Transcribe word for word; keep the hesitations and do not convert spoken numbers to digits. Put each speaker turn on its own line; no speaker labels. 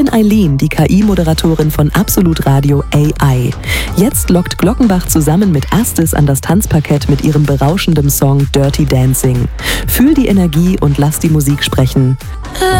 bin Eileen, die K I-Moderatorin von Absolut Radio A I. Jetzt lockt Glockenbach zusammen mit Astis an das Tanzparkett mit ihrem berauschenden Song Dirty Dancing. Fühl die Energie und lass die Musik sprechen.